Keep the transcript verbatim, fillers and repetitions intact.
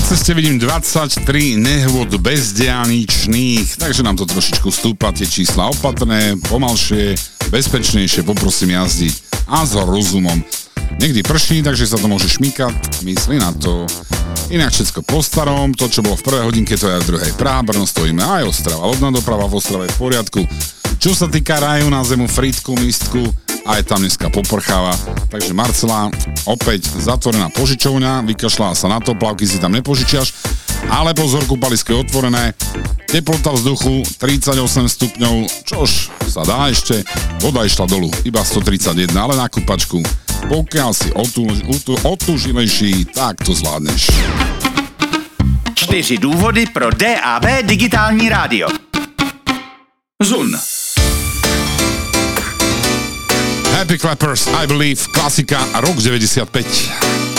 ceste vidím dvadsaťtri nehôd bezdiaľničných, takže nám to trošičku stúpa, tie čísla opatrné, pomalšie, bezpečnejšie, poprosím jazdiť a s rozumom. Niekdy prší, takže sa to môže šmýkať, myslí na to. Inak všetko po starom, to čo bolo v prvej hodinke, to je aj v druhej. Praha, Brno, stojíme aj Ostrava, lodná doprava v Ostrave v poriadku. Čo sa týka raju na zemu, Frýdku, Mistku, aj tam dneska poprcháva. Takže Marcela, opäť zatvorená požičovňa, vykašľala sa na to, plavky si tam nepožičiaš, ale pozor, kúpalisko je otvorené, teplota vzduchu tridsaťosem stupňov, čož sa dá ešte, voda išla dolu, iba stotridsaťjeden, ale na kúpačku, pokiaľ si otúž, otú, otúžilejší, tak to zvládneš. Čtyři důvody pro D A B digitální rádio. Zun. Happy Clappers, I Believe, klasika, rok deväťdesiatpäť.